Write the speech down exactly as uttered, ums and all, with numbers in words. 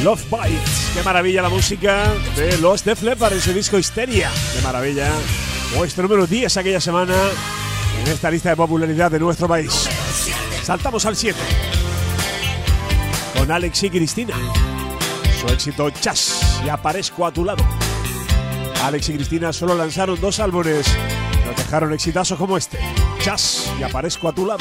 Love Bites. Qué maravilla la música de los Def Leppard en su disco Histeria. Qué maravilla. Puesto número diez aquella semana en esta lista de popularidad de nuestro país. Saltamos al siete con Alex y Cristina. Su éxito Chas, y aparezco a tu lado. Alex y Cristina solo lanzaron dos álbumes, nos dejaron exitazos como este, Chas, y aparezco a tu lado.